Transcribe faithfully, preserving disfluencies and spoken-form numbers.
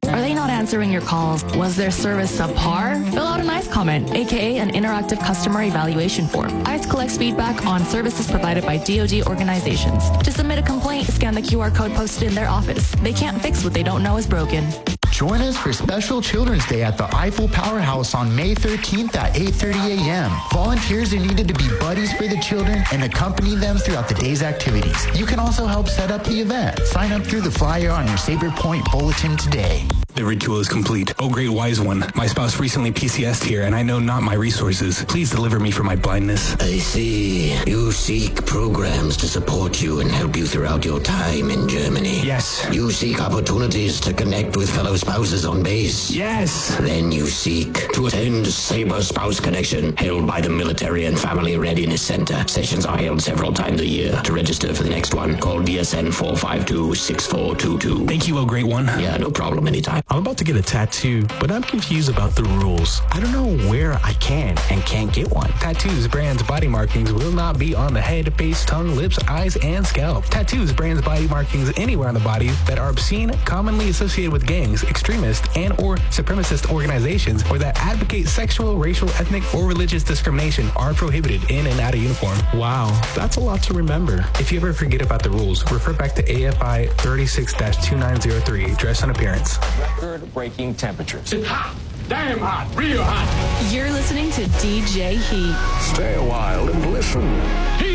Are they not answering your calls? Was their service subpar? Fill out an ICE comment, aka an interactive customer evaluation form. ICE collects feedback on services provided by D O D organizations. To submit a complaint, scan the Q R code posted in their office. They can't fix what they don't know is broken. Join us for Special Children's Day at the Eiffel Powerhouse on May thirteenth at eight thirty a.m. Volunteers are needed to be buddies for the children and accompany them throughout the day's activities. You can also help set up the event. Sign up through the flyer on your Sabre Point bulletin today. The ritual is complete. Oh, great wise one. My spouse recently P C S'd here, and I know not my resources. Please deliver me from my blindness. I see. You seek programs to support you and help you throughout your time in Germany. Yes. You seek opportunities to connect with fellow spouses on base. Yes. Then you seek to attend Sabre Spouse Connection, held by the Military and Family Readiness Center. Sessions are held several times a year. To register for the next one, call D S N four five two, six four two two. Thank you, oh, great one. Yeah, no problem, anytime. I'm about to get a tattoo, but I'm confused about the rules. I don't know where I can and can't get one. Tattoos, brands, body markings will not be on the head, face, tongue, lips, eyes, and scalp. Tattoos, brands, body markings anywhere on the body that are obscene, commonly associated with gangs, extremist, and or supremacist organizations, or that advocate sexual, racial, ethnic, or religious discrimination are prohibited in and out of uniform. Wow, that's a lot to remember. If you ever forget about the rules, refer back to A F I thirty-six dash two nine zero three, dress and appearance. Record-breaking temperatures. It's hot. Damn hot. Real hot. You're listening to D J Heat. Stay a while and listen. Heat.